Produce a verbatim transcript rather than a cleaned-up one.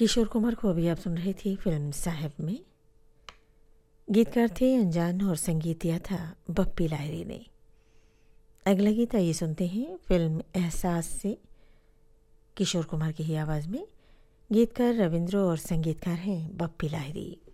किशोर कुमार को अभी आप सुन रही थी फिल्म साहब में। गीतकार थे अनजान और संगीत दिया था बप्पी लाहिरी ने। अगला गीत आइए सुनते हैं फिल्म एहसास से, किशोर कुमार की ही आवाज़ में। गीतकार रविंद्र और संगीतकार हैं बप्पी लाहिरी।